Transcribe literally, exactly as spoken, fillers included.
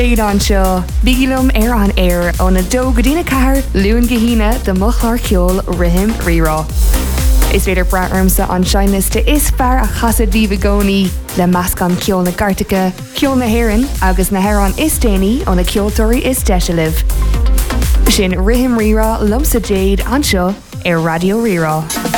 Éad an seo, bígilum ar an air ó na dó go dtína cahar luúin gahíine de mochlar ceol rihim rirá. Is féidir braarmsa an seinliste is fear a chasadí vigóní le meascan ceol na Gartacha, ceol na Héireann agus na Héireann is déanaí ó na ceoltóirí is deisialah. Sin rihim rirá lumsa Jade an seo ar Radio Rirá.